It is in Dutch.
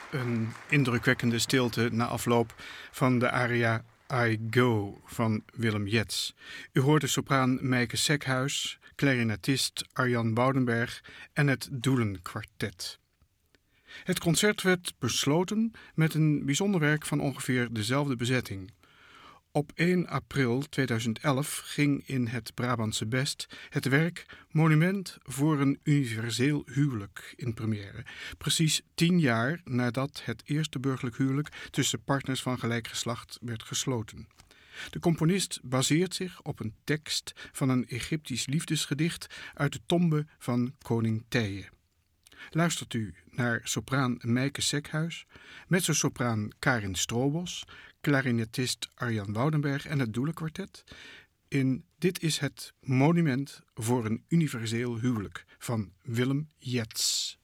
Een indrukwekkende stilte na afloop van de aria I Go van Willem Jets. U hoort de sopraan Mijke Sekhuis, clarinetist Arjan Woudenberg en het Doelenkwartet. Het concert werd besloten met een bijzonder werk van ongeveer dezelfde bezetting. Op 1 april 2011 ging in het Brabantse Best het werk Monument voor een universeel huwelijk in première. Precies 10 jaar nadat het eerste burgerlijk huwelijk tussen partners van gelijk geslacht werd gesloten. De componist baseert zich op een tekst van een Egyptisch liefdesgedicht uit de tombe van koning Tije. Luistert u naar sopraan Mijke Sekhuis, mezzosopraan Karin Stroobos, clarinetist Arjan Woudenberg en het Doelenkwartet in Dit is het Monument voor een universeel huwelijk van Willem Jets.